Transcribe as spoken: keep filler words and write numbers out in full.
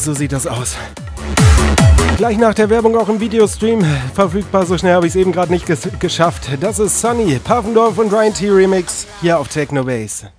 so sieht das aus. Gleich nach der Werbung auch im Videostream verfügbar, so schnell habe ich es eben gerade nicht ges- geschafft. Das ist Sunny, Pfaffendorf und Ryan T Remix hier auf Techno Base.